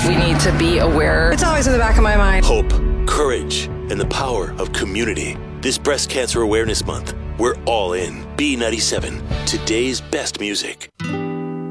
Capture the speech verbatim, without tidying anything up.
We need to be aware. It's always in the back of my mind. Hope, courage, and the power of community. This Breast Cancer Awareness Month, we're all in. B ninety-seven, today's best music.